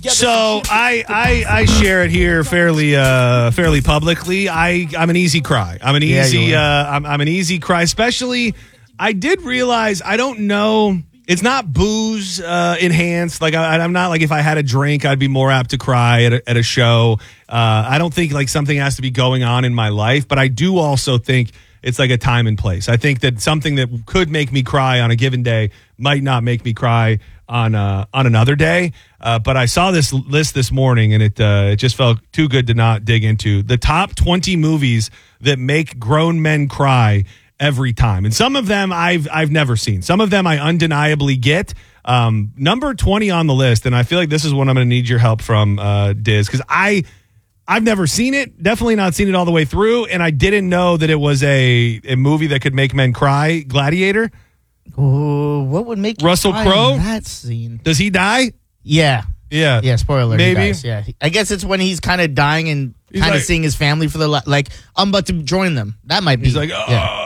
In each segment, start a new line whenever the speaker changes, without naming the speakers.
So I share it here fairly publicly. I'm an easy cry. I'm an easy cry. Especially, I did realize I don't know. It's not booze enhanced. Like I'm not like if I had a drink, I'd be more apt to cry at a show. I don't think like something has to be going on in my life, but I do also think it's like a time and place. I think that something that could make me cry on a given day might not make me cry on another day. But I saw this list this morning, and it just felt too good to not dig into. The top 20 movies that make grown men cry every time. And some of them I've never seen. Some of them I undeniably get. Number 20 on the list, and I feel like this is one I'm going to need your help from, Diz, because I've never seen it, definitely not seen it all the way through, and I didn't know that it was a movie that could make men cry. Gladiator?
Oh, what would make
Russell Crowe?
That scene.
Does he die?
Yeah.
Yeah.
Spoiler alert.
Maybe.
He dies, yeah. I guess it's when he's kind of dying and kind of
like,
seeing his family for like I'm about to join them. That might be.
He's like,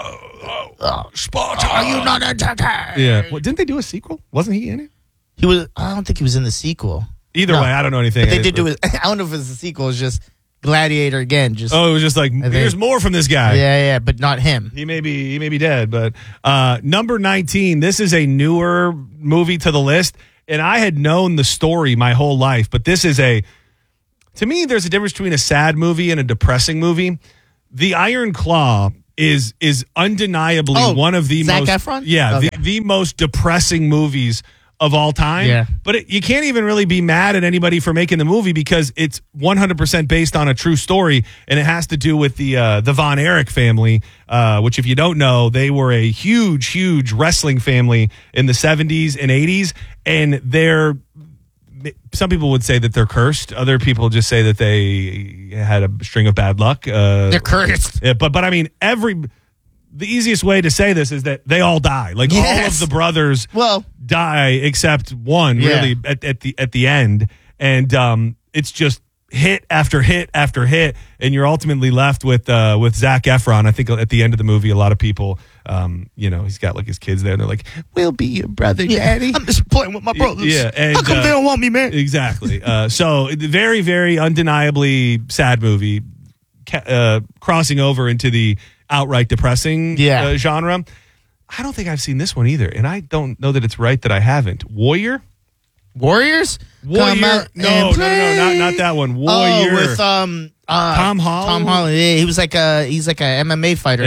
Sparta.
Are you not a attacker?
Yeah. Well, didn't they do a sequel? Wasn't he in it?
He was. I don't think he was in the sequel.
Either way, I don't know anything.
But they did do it. I don't know if it's the sequel. It's just Gladiator again. Just
it was just like here's more from this guy.
Yeah, but not him.
He may be dead. But number 19. This is a newer movie to the list, and I had known the story my whole life. But this is to me, there's a difference between a sad movie and a depressing movie. The Iron Claw is undeniably one of the
Zac
most
Efron?
Yeah,
Okay.
the most depressing movies of all time.
Yeah.
But you can't even really be mad at anybody for making the movie because it's 100% based on a true story, and it has to do with the Von Erich family, which if you don't know, they were a huge wrestling family in the 70s and 80s, and some people would say that they're cursed. Other people just say that they had a string of bad luck.
They're cursed.
Yeah, but I mean, the easiest way to say this is that they all die. Like all of the brothers die except one really at the end. And it's just hit after hit after hit. And you're ultimately left with Zac Efron. I think at the end of the movie, a lot of people, he's got like his kids there and they're like, we'll be your brother, Daddy.
I'm just playing with my brothers.
Yeah. And,
how come they don't want me, man?
Exactly. So very, very undeniably sad movie, crossing over into the outright depressing genre. I don't think I've seen this one either, and I don't know that it's right that I haven't. Warriors?
No,
not that one. Warrior
with Tom
Holland.
Tom Holland. Yeah, he's like a MMA fighter.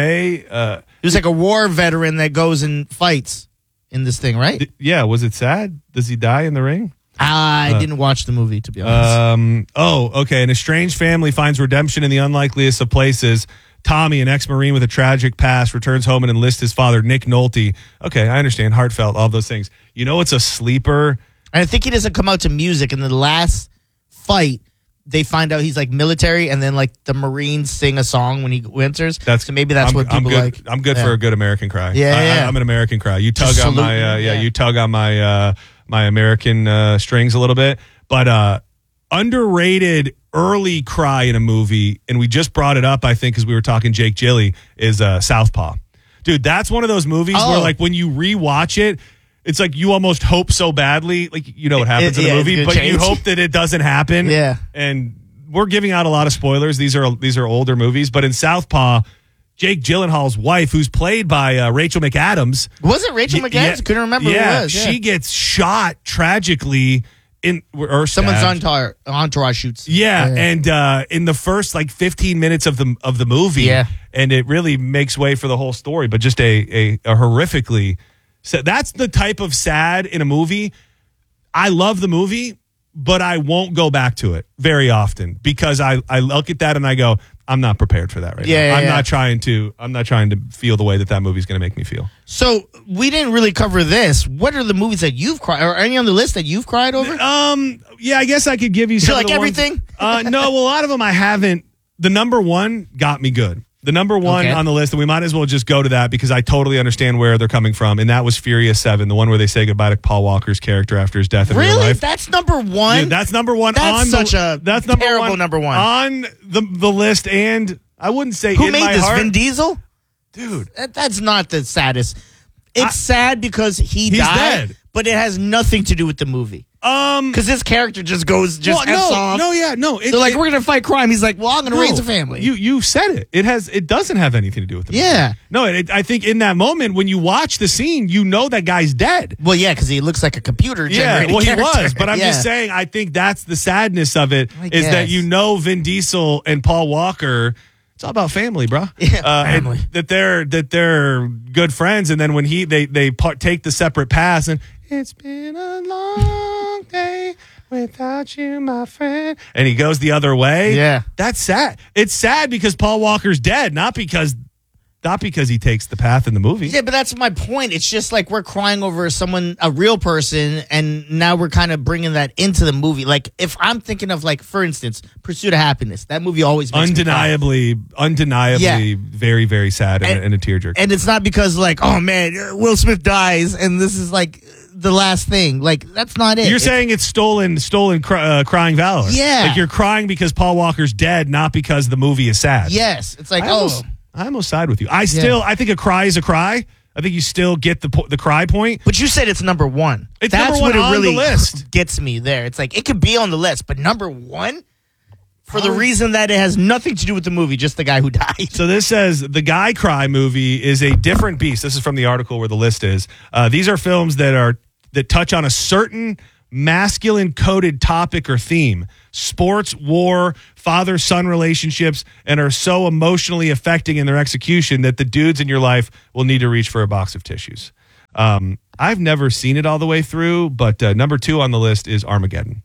MMA.
He was like a war veteran that goes and fights in this thing, right?
Was it sad? Does he die in the ring?
I didn't watch the movie, to be honest.
Okay. An estranged family finds redemption in the unlikeliest of places. Tommy, an ex-Marine with a tragic past, returns home and enlists his father, Nick Nolte. Okay, I understand. Heartfelt, all those things. You know, it's a sleeper.
And I think he doesn't come out to music. In the last fight, they find out he's like military, and then like the Marines sing a song when he enters. So maybe that's what people like.
I'm good for a good American cry.
Yeah,
I'm an American cry. You tug on my you tug on my my American strings a little bit, but underrated early cry in a movie, and we just brought it up, I think, because we were talking Jake Gyllenhaal, is Southpaw. Dude, that's one of those movies where, like, when you rewatch it, it's like you almost hope so badly, like, you know what happens in the movie, but you hope that it doesn't happen.
Yeah.
And we're giving out a lot of spoilers. These are older movies, but in Southpaw, Jake Gyllenhaal's wife, who's played by Rachel McAdams.
Was it Rachel McAdams?
Yeah,
couldn't remember who it was.
She gets shot tragically
someone's entourage shoots.
And in the first like 15 minutes of the movie, and it really makes way for the whole story. But just a horrifically, so that's the type of sad in a movie. I love the movie, but I won't go back to it very often because I look at that and I go, I'm not prepared for that right now. I'm not trying to feel the way that movie's going to make me feel.
So we didn't really cover this. What are the movies that you've cried, or any on the list that you've cried over?
Yeah, I guess I could give you some.
Like everything?
No, a lot of them I haven't. The number one got me good. The number one on the list, and we might as well just go to that because I totally understand where they're coming from, and that was Furious 7, the one where they say goodbye to Paul Walker's character after his death in real life.
That's number one?
Yeah, that's number one.
That's terrible number one.
On the list, and I wouldn't say
Who
in
made
my
this,
heart.
Vin Diesel?
Dude.
That's not the saddest. It's sad because he died,
dead.
but it has nothing to do with the movie. Because his character just goes F's off.
No.
They're like, we're gonna fight crime. He's like, well, I'm gonna raise a family.
You said it. It doesn't have anything to do with the movie.
Yeah.
No, I think in that moment when you watch the scene, you know that guy's dead.
Well, yeah, because he looks like a computer.
Yeah, well,
character.
he was, but I'm just saying. I think that's the sadness of it is that you know Vin Diesel and Paul Walker. It's all about family, bro.
Yeah, family.
That they're good friends, and then when they take the separate paths, and it's been a long day without you, my friend, and he goes the other way.
Yeah,
that's sad. It's sad because Paul Walker's dead, not because he takes the path in the movie.
Yeah, but that's my point. It's just like we're crying over a real person, and now we're kind of bringing that into the movie. Like, if I'm thinking of, like, for instance, Pursuit of Happiness, that movie always makes
undeniably very, very sad and a tearjerker.
And it's not because, like, oh, man, Will Smith dies, and this is, like, the last thing. Like, that's not it.
You're saying it's stolen crying valor.
Yeah.
Like, you're crying because Paul Walker's dead, not because the movie is sad.
Yes. It's like,
I almost side with you. I think a cry is a cry. I think you still get the cry point.
But you said it's number one.
It's
That's
number one
what it
on
really
the list.
Gets me there. It's like, it could be on the list, but number one? For the reason that it has nothing to do with the movie, just the guy who died.
So this says the Guy Cry movie is a different beast. This is from the article where the list is. These are films that touch on a certain masculine coded topic or theme: sports, war, father-son relationships, and are so emotionally affecting in their execution that the dudes in your life will need to reach for a box of tissues. I've never seen it all the way through, but number 2 on the list is Armageddon.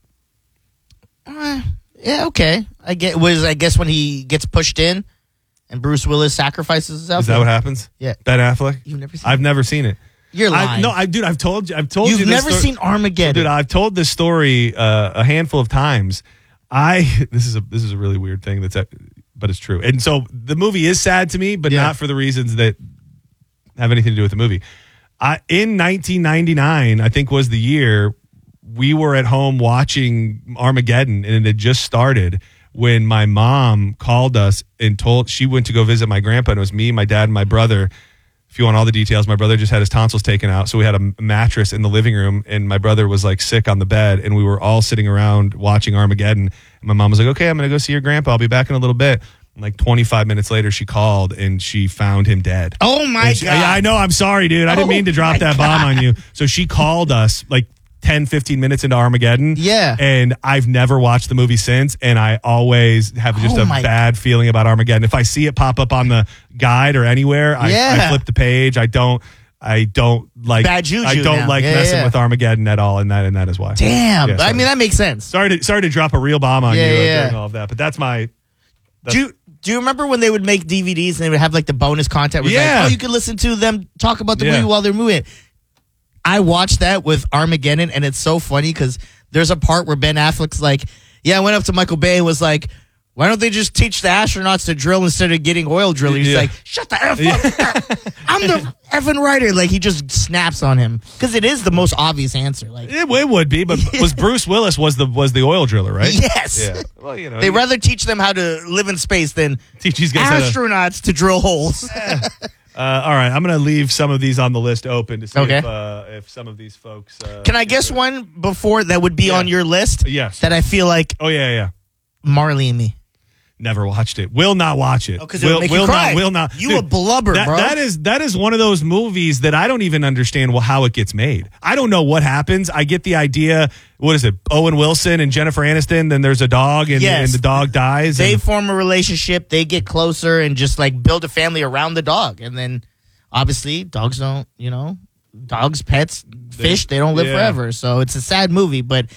Yeah, okay. I guess when he gets pushed in and Bruce Willis sacrifices himself.
Is that what happens?
Yeah.
Ben Affleck?
You've never seen it?
I've never seen it.
You're lying.
I've told you.
You've never seen Armageddon.
Dude, I've told this story a handful of times. This is a really weird thing but it's true. And so the movie is sad to me, but not for the reasons that have anything to do with the movie. In 1999, I think was the year, we were at home watching Armageddon, and it had just started when my mom called us and she went to go visit my grandpa, and it was me, my dad, and my brother. If you want all the details, my brother just had his tonsils taken out, so we had a mattress in the living room, and my brother was like sick on the bed, and we were all sitting around watching Armageddon. And my mom was like, okay, I'm going to go see your grandpa. I'll be back in a little bit. And like 25 minutes later, she called, and she found him dead.
Oh, my God.
Yeah, I know. I'm sorry, dude. I didn't mean to drop that bomb on you. So she called us like 10, 15 minutes into Armageddon.
Yeah.
And I've never watched the movie since, and I always have just a bad feeling about Armageddon. If I see it pop up on the guide or anywhere, I flip the page. I don't like
bad juju.
I don't like messing with Armageddon at all, and that is why.
Damn. I mean, that makes sense.
Sorry to drop a real bomb on you during all of that, but that's my.
Do you remember when they would make DVDs and they would have like the bonus content? Where like, you could listen to them talk about the movie while they're moving. I watched that with Armageddon, and it's so funny because there's a part where Ben Affleck's like, I went up to Michael Bay and was like, why don't they just teach the astronauts to drill instead of getting oil drillers? He's like, shut the F up. I'm the effing writer. Like, he just snaps on him because it is the most obvious answer. Like,
it would be, but was Bruce Willis was the oil driller, right?
Yes.
Yeah. Well,
they rather teach them how to live in space than
teach these guys
astronauts to drill holes.
All right, I'm going to leave some of these on the list open to see if some of these folks.
Can I guess one before that would be on your list?
Yes.
That I feel like.
Oh yeah.
Marley and Me.
Never watched it. Will not watch it.
Because it'll make you cry.
Will not.
You a blubber, bro.
That is one of those movies that I don't even understand how it gets made. I don't know what happens. I get the idea. What is it? Owen Wilson and Jennifer Aniston. Then there's a dog, and the dog dies.
They form a relationship. They get closer and just like build a family around the dog. And then obviously dogs don't, dogs, pets, fish, they don't live forever. So it's a sad movie, but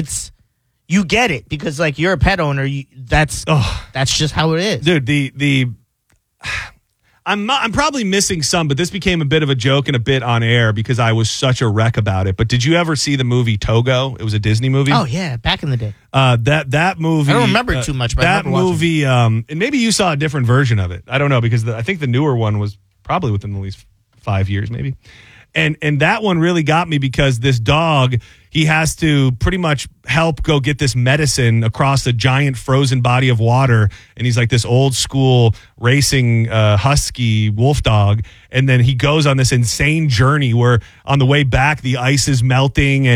you get it because like you're a pet owner. That's just how it is,
dude. I'm probably missing some, but this became a bit of a joke and a bit on air because I was such a wreck about it. But did you ever see the movie Togo? It was a Disney movie.
Oh yeah, back in the day.
That movie.
I don't remember it too much, but
that movie. And maybe you saw a different version of it. I don't know because I think the newer one was probably within at least 5 years, maybe. And that one really got me because this dog, he has to pretty much help go get this medicine across a giant frozen body of water. And he's like this old school racing husky wolf dog. And then he goes on this insane journey where on the way back, the ice is melting and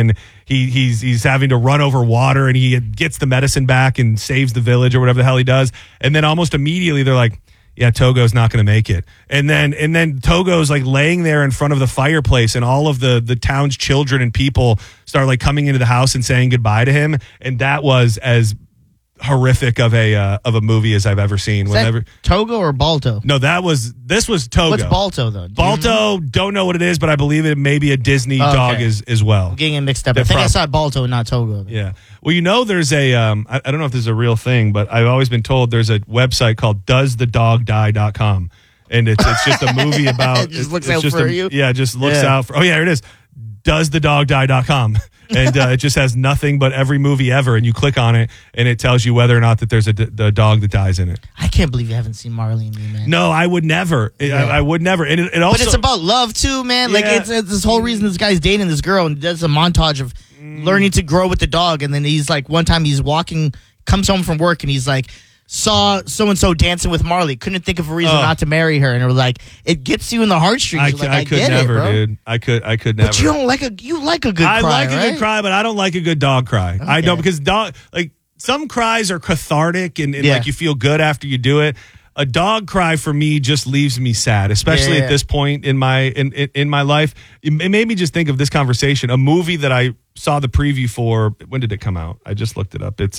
he's having to run over water, and he gets the medicine back and saves the village or whatever the hell he does. And then almost immediately they're like, yeah, Togo's not going to make it. And then Togo's like laying there in front of the fireplace, and all of the town's children and people start like coming into the house and saying goodbye to him. And that was as horrific of a movie as I've ever seen.
Togo or Balto?
No, this was Togo.
What's Balto though?
Balto, don't know what it is, but I believe it may be a Disney dog as well.
I'm getting it mixed up. I think I saw Balto and not Togo. Though.
Yeah. Well, there's a I don't know if this is a real thing, but I've always been told there's a website called doesthedogdie.com, and it's just a movie about
it just looks out for you.
Yeah, it just looks out for. Oh yeah, here it is. Doesthedogdie.com. And it just has nothing but every movie ever, and you click on it, and it tells you whether or not that there's a dog that dies in it.
I can't believe you haven't seen Marley and Me, man.
No, I would never. I would never. And it also,
but it's about love too, man. Like it's this whole reason this guy's dating this girl, and he does a montage of learning to grow with the dog, and then he's like, one time he's walking, comes home from work, and he's like, saw so-and-so dancing with Marley, couldn't think of a reason not to marry her, and it was like, it gets you in the heartstrings. I
could never, dude. I could never.
But you like a good cry,
I like
right?
a good cry, but I don't like a good dog cry. Okay. I don't, because some cries are cathartic and like you feel good after you do it. A dog cry for me just leaves me sad, especially at this point in my life. It made me just think of this conversation. A movie that I saw the preview for. When did it come out? I just looked it up. It's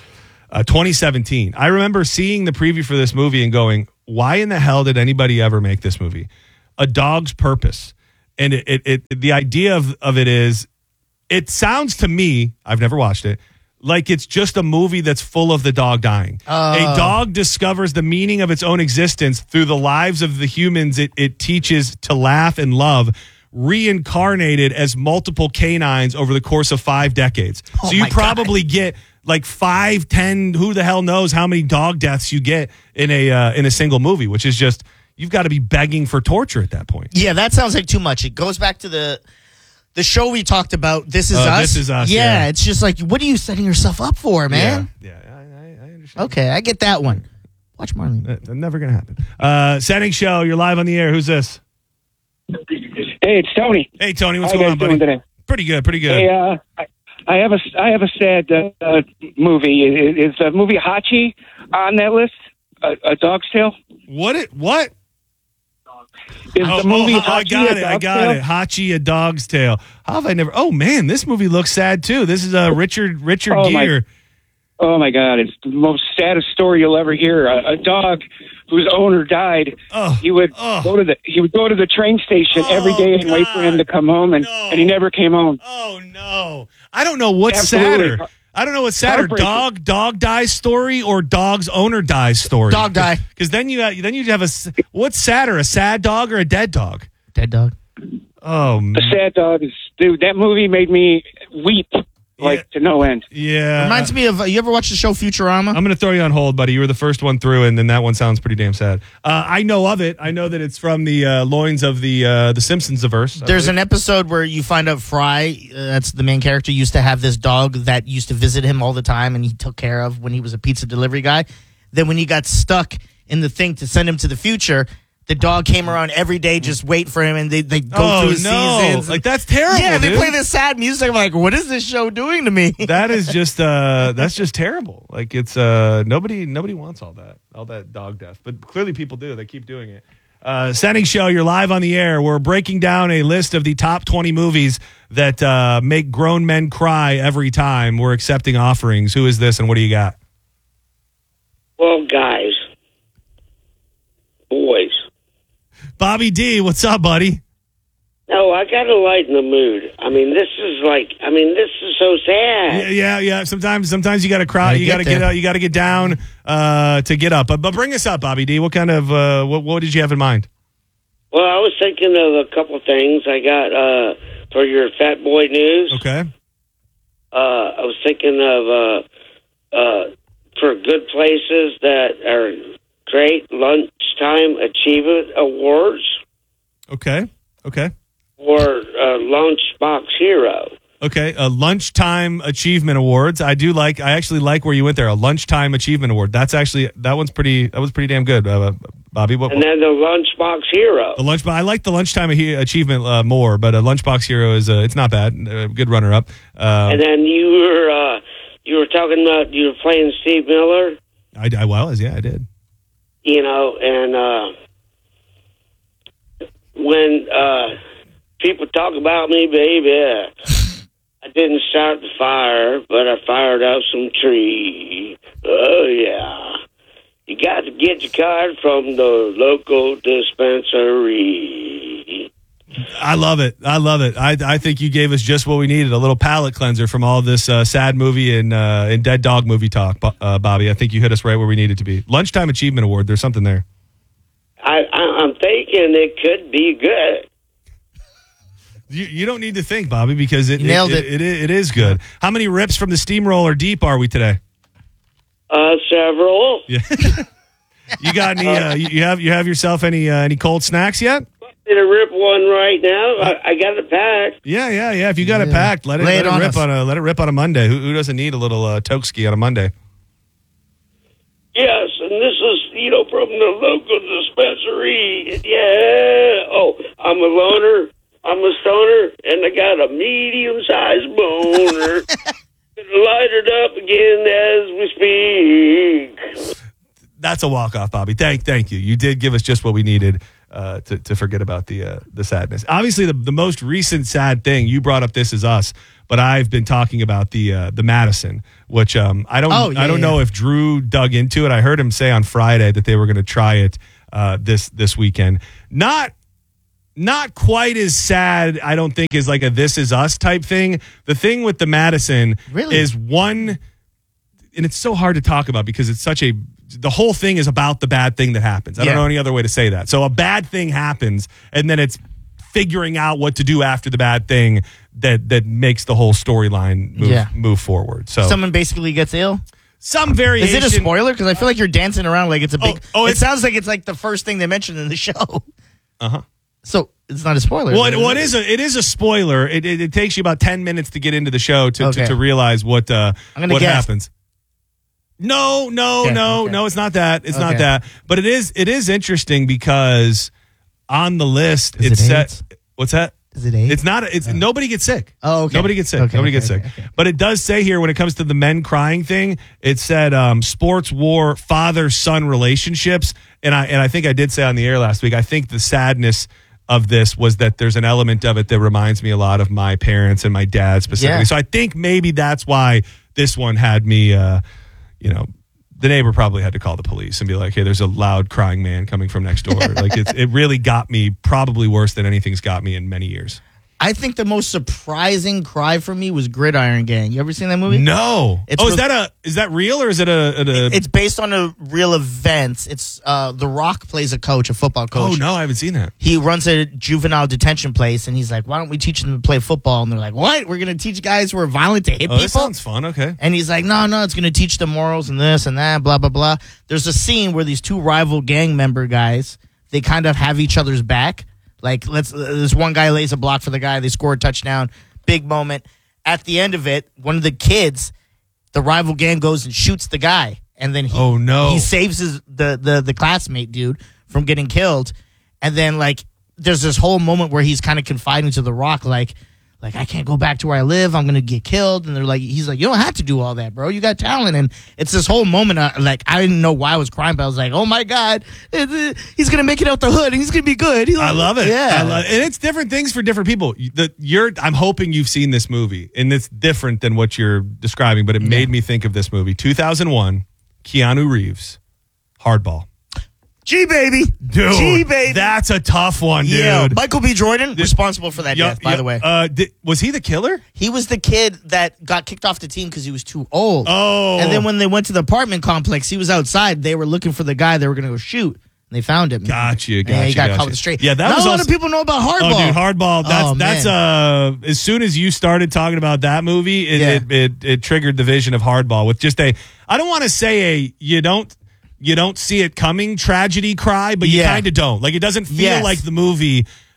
2017. I remember seeing the preview for this movie and going, why in the hell did anybody ever make this movie? A Dog's Purpose. And the idea of it is, it sounds to me, I've never watched it, like it's just a movie that's full of the dog dying. A dog discovers the meaning of its own existence through the lives of the humans it teaches to laugh and love, reincarnated as multiple canines over the course of 5 decades. So you probably get like 5, 10, who the hell knows how many dog deaths you get in a single movie, which is just, you've got to be begging for torture at that point.
Yeah, that sounds like too much. It goes back to the show we talked about, This Is Us.
This Is Us.
Yeah, it's just like, what are you setting yourself up for, man?
Yeah, I understand.
Okay, I get that one. Watch Marley.
That's never going to happen. Setting Show, you're live on the air. Who's this?
Hey, it's Tony.
Hey, Tony, what's going on, buddy?
Today?
Pretty good.
Hey, I have a sad movie. Is the movie Hachi on that list? A Dog's Tale.
What?
Is the movie Hachi?
I got it. Hachi, A Dog's Tale. How have I never? Oh man, this movie looks sad too. This is Richard Gere.
Oh my God! It's the most saddest story you'll ever hear. A dog whose owner died. He would go to the train station every day and wait for him to come home, and he never came home.
Oh no! I don't know what's sadder. I don't know what's sadder. Dog dies story or dog's owner dies story.
Dog die.
Because then you have what's sadder, a sad dog or a dead dog?
Dead dog.
Oh, man.
A sad dog is, dude. That movie made me weep. To no end.
Yeah.
Reminds me of, you ever watch the show Futurama?
I'm going to throw you on hold, buddy. You were the first one through, and then that one sounds pretty damn sad. I know of it. I know that it's from the loins of the Simpsons-averse.
There's an episode where you find out Fry, that's the main character, used to have this dog that used to visit him all the time, and he took care of when he was a pizza delivery guy. Then when he got stuck in the thing to send him to the future, the dog came around every day, just wait for him, and they go through his seasons.
Like, that's terrible.
Yeah, they play this sad music. I'm like, what is this show doing to me?
That is just that's just terrible. Like, it's nobody wants all that dog death, but clearly people do. They keep doing it. Setting Show, you're live on the air. We're breaking down a list of the top 20 movies that make grown men cry every time. We're accepting offerings. Who is this, and what do you got?
Well, guys, boys.
Bobby D, what's up, buddy?
No, I got to lighten the mood. This is so sad.
Yeah. Sometimes you got to cry. You got to get out. You got to get down to get up. But bring us up, Bobby D. What kind of what did you have in mind?
Well, I was thinking of a couple things. I got for your Fat Boy News.
Okay.
I was thinking of for good places that are great lunchtime achievement awards.
Okay.
Or Lunchbox Hero.
Okay, a lunchtime achievement awards. I actually like where you went there. A lunchtime achievement award. That was pretty damn good, Bobby.
And then the Lunchbox Hero.
I like the lunchtime achievement more, but a Lunchbox Hero is it's not bad. Good runner up.
And then you were talking about you were playing Steve Miller.
I was, yeah, I did.
You know, and when people talk about me, baby. I didn't start the fire, but I fired out some tree. Oh, yeah. You got to get your card from the local dispensary.
I love it. I think you gave us just what we needed, a little palate cleanser from all this sad movie and dead dog movie talk, Bobby. I think you hit us right where we needed to be. Lunchtime Achievement Award, there's something there.
I'm thinking it could be good.
You don't need to think, Bobby, because it is good. How many rips from the steamroller deep are we today?
Several.
Yeah. You got any? You have yourself any cold snacks yet?
I'm gonna rip one right now. I got it packed.
Yeah. If you got it packed, let it rip on a Monday. Who doesn't need a little Tokeski on a Monday?
Yes, and this is from the local dispensary. Yeah. Oh, I'm a loner. I'm a stoner, and I got a medium-sized boner. Light it up again as we speak.
That's a walk-off, Bobby. Thank you. You did give us just what we needed to forget about the sadness. Obviously, the most recent sad thing, you brought up This Is Us, but I've been talking about the Madison, which I don't know if Drew dug into it. I heard him say on Friday that they were going to try it this weekend. Not quite as sad, I don't think, as like a This Is Us type thing. The thing with the Madison is one, and it's so hard to talk about because it's the whole thing is about the bad thing that happens. I don't know any other way to say that. So a bad thing happens, and then it's figuring out what to do after the bad thing that makes the whole storyline move forward. So
someone basically gets ill?
Some variation.
Is it a spoiler? Because I feel like you're dancing around like it's a big... it sounds like it's like the first thing they mentioned in the show.
Uh-huh.
So it's not a spoiler.
Well, it is a spoiler. It takes you about 10 minutes to get into the show to realize what happens. No, it's not that. It's not that. But it is interesting because on the list it said, what's that?
Is it AIDS?
It's not. Nobody gets sick.
Oh, okay.
Nobody gets sick.
Okay,
Nobody gets sick.
Okay.
But it does say here when it comes to the men crying thing, it said sports war father-son relationships, and I think I did say on the air last week. I think the sadness of this was that there's an element of it that reminds me a lot of my parents and my dad specifically. Yeah. So I think maybe that's why this one had me. The neighbor probably had to call the police and be like, hey, there's a loud crying man coming from next door. Like it really got me, probably worse than anything's got me in many years.
I think the most surprising cry for me was Gridiron Gang. You ever seen that movie?
No. Is that real or is it
It's based on a real event. It's The Rock plays a football coach.
Oh no, I haven't seen that.
He runs a juvenile detention place and he's like, why don't we teach them to play football? And they're like, what? We're going to teach guys who are violent to hit people?
That sounds fun. Okay.
And he's like, no, it's going to teach them morals and this and that, blah, blah, blah. There's a scene where these two rival gang member guys, they kind of have each other's back. Like, this one guy lays a block for the guy. They score a touchdown. Big moment. At the end of it, one of the kids, the rival gang goes and shoots the guy. And then he saves the classmate dude from getting killed. And then, there's this whole moment where he's kind of confiding to The Rock, like, I can't go back to where I live. I'm going to get killed. And he's like, you don't have to do all that, bro. You got talent. And it's this whole moment. I didn't know why I was crying, but I was like, oh my God, he's going to make it out the hood and he's going to be good.
I love it.
Yeah.
And it's different things for different people. I'm hoping you've seen this movie and it's different than what you're describing, but it made me think of this movie. 2001, Keanu Reeves, Hardball.
G-Baby.
Dude,
G-Baby.
That's a tough one, dude.
Yeah. Michael B. Jordan, responsible for that death, by the way.
Was he the killer?
He was the kid that got kicked off the team because he was too old.
Oh.
And then when they went to the apartment complex, he was outside. They were looking for the guy they were going to go shoot. And they found him.
Gotcha.
He got caught with the straight.
Yeah,
Not a lot of people know about Hardball.
Oh, dude, Hardball. That's as soon as you started talking about that movie, it triggered the vision of Hardball with just I don't want to say you don't see it coming tragedy cry, but you kind of don't. Like, it doesn't feel like the movie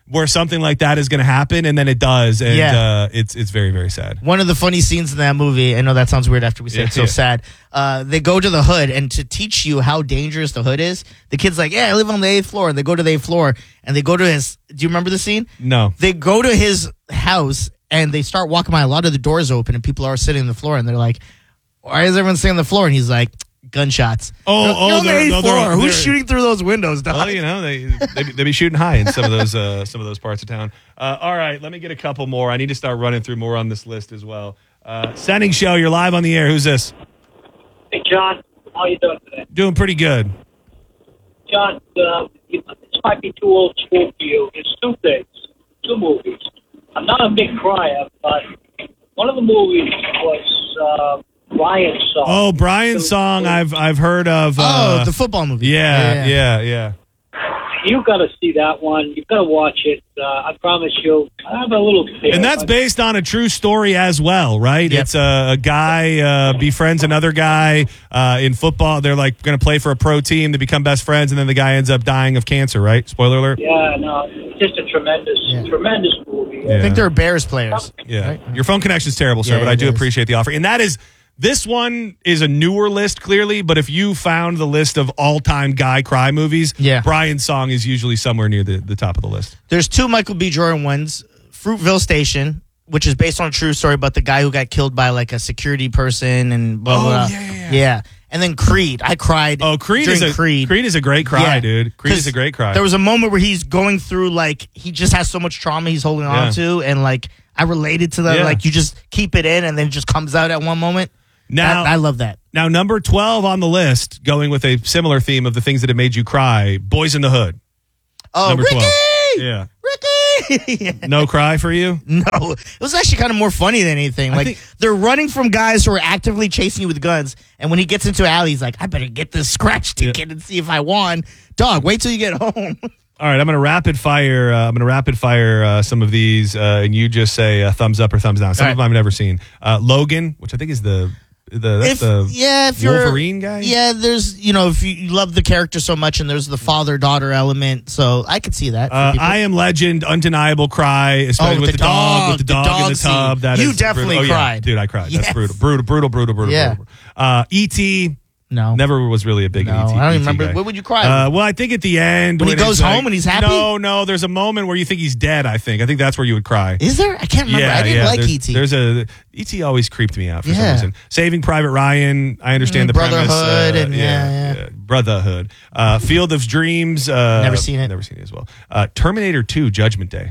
where something like that is going to happen, and then it does, and it's very, very sad.
One of the funny scenes in that movie, I know that sounds weird after we say it's so sad, they go to the hood, and to teach you how dangerous the hood is, the kid's like, I live on the 8th floor, and they go to the 8th floor, and they go to his, do you remember the scene?
No.
They go to his house, and they start walking by, a lot of the doors open, and people are sitting on the floor, and they're like, why is everyone sitting on the floor? And he's like, gunshots. Who's shooting through those windows, dog?
Well, you know, they be shooting high in some of those parts of town. All right, let me get a couple more. I need to start running through more on this list as well. Sending show, you're live on the air. Who's this?
Hey, John. How you doing today?
Doing pretty good.
John, this might be too old school for you. There's two movies. I'm not a big crier, but one of the movies was Brian's Song.
Oh, Brian's Song. I've heard of.
The football movie.
Yeah.
You got to see that one. You've got to watch it. I promise you. I have a little fear.
And that's based on a true story as well, right?
Yep.
It's a guy befriends another guy in football. They're like going to play for a pro team. They become best friends, and then the guy ends up dying of cancer, right? Spoiler alert.
Yeah, no. It's just a tremendous movie.
I think they're Bears players.
Yeah.
Right?
Your phone connection is terrible, sir, but I do appreciate the offer. And that is... This one is a newer list, clearly, but if you found the list of all-time guy cry movies, Brian's Song is usually somewhere near the top of the list.
There's two Michael B. Jordan ones. Fruitville Station, which is based on a true story about the guy who got killed by like a security person and blah, blah, blah. Yeah. And then Creed. I cried.
Oh, Creed is a great cry, dude. Creed is a great cry.
There was a moment where he's going through, like, he just has so much trauma he's holding on to, and like, I related to that. Like, you just keep it in and then it just comes out at one moment. Now, I love that.
Now, number 12 on the list, going with a similar theme of the things that have made you cry, Boys in the Hood.
Oh,
number
Ricky!
12. Yeah.
Ricky!
No cry for you?
No. It was actually kind of more funny than anything. Like, they're running from guys who are actively chasing you with guns, and when he gets into alley, he's like, I better get this scratch ticket and see if I won. Dog, wait till you get home.
All right, I'm going to rapid fire some of these, and you just say thumbs up or thumbs down. Some of them I've never seen. Logan, which I think is the
if you're
Wolverine guy.
Yeah, there's if you love the character so much, and there's the father-daughter element, so I could see that.
I Am Legend, undeniable cry, especially with the dog in the tub. That
you
is
definitely
brutal.
cried,
dude. I cried. That's
yes.
brutal.
Yeah.
E.T.
No,
never was really a big E.T.
I don't even remember.
Guy.
What would you cry?
Well, I think at the end
when he goes home and he's happy.
No. There's a moment where you think he's dead. I think that's where you would cry.
Is there? I can't remember. I didn't like E.T.
There's E.T. always creeped me out for some reason. Saving Private Ryan. I understand the
Brotherhood
premise.
and
Brotherhood. Field of Dreams.
Never seen it.
Never seen it as well. Terminator 2. Judgment Day.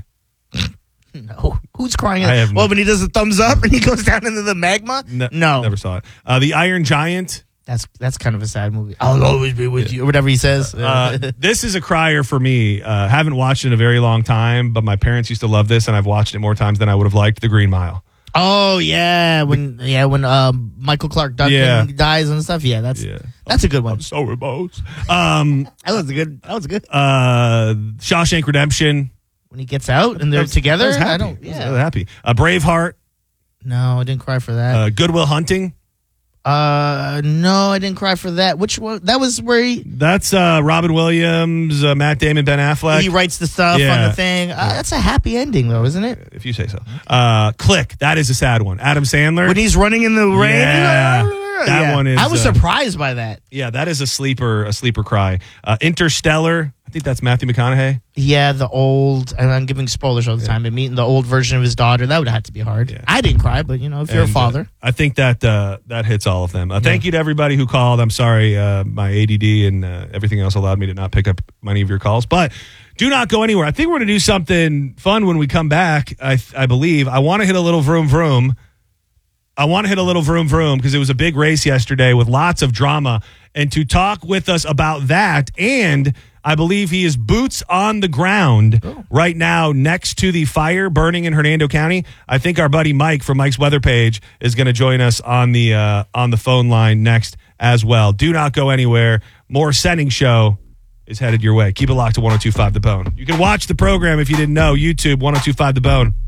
No. Who's crying? When he does a thumbs up and he goes down into the magma? No.
Never saw it. The Iron Giant.
That's kind of a sad movie. I'll always be with you, or whatever he says.
This is a crier for me. Haven't watched it in a very long time, but my parents used to love this, and I've watched it more times than I would have liked. The Green Mile.
Oh yeah, when Michael Clark Duncan dies and stuff. Yeah, that's a good one.
I'm so remote.
That was good.
Shawshank Redemption.
When he gets out and they're together, I was
happy. Braveheart.
No, I didn't cry for that.
Good Will Hunting.
No, I didn't cry for that. Which one? That was where
That's Robin Williams, Matt Damon, Ben Affleck.
He writes the stuff on the thing. That's a happy ending, though, isn't it?
If you say so. Click. That is a sad one. Adam Sandler.
When he's running in the rain.
That one is.
I was surprised by that.
Yeah, that is a sleeper cry. Interstellar. I think that's Matthew McConaughey.
Yeah, the old, and I'm giving spoilers all the time, but meeting the old version of his daughter, that would have to be hard. Yeah. I didn't cry, but if you're a father.
I think that hits all of them. Thank you to everybody who called. I'm sorry, my ADD and everything else allowed me to not pick up many of your calls, but do not go anywhere. I think we're going to do something fun when we come back, I believe. I want to hit a little vroom vroom. Because it was a big race yesterday with lots of drama. And to talk with us about that, and I believe he is boots on the ground right now next to the fire burning in Hernando County. I think our buddy Mike from Mike's Weather Page is going to join us on the phone line next as well. Do not go anywhere. More Sending Show is headed your way. Keep it locked to 102.5 The Bone. You can watch the program if you didn't know. YouTube 102.5 The Bone.